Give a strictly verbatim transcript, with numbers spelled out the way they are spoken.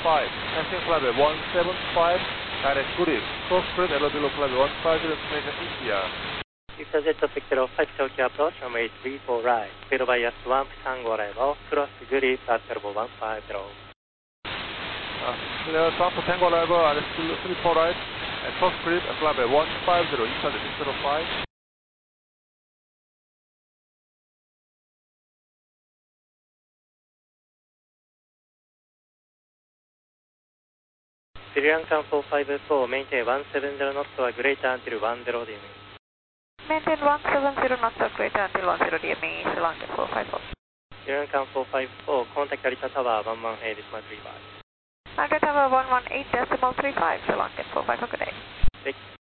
five. Passing flight one seven five, direct grip. Cross grip, L O below flight one five zero, destination E T R. Utah Jet Picture five Tokyo approach, runway three four right. Speed bias one Tango arrival, cross grip at turbo one five zero. Uh, clear, Trump Tango arrival at three four right. And cross grip, flight one five zero, Utah Jet six zero five. Sri Lankan four five four, maintain one seven zero knots or greater until one zero D M E. Maintain one seven zero knots or greater until one zero D M E, Sri Lankan four five four. Sri Lankan four five four, contact Arita Tower one one eight decimal three five. Arita Tower one one eight decimal three five, Sri Lankan four five four, good day. Six.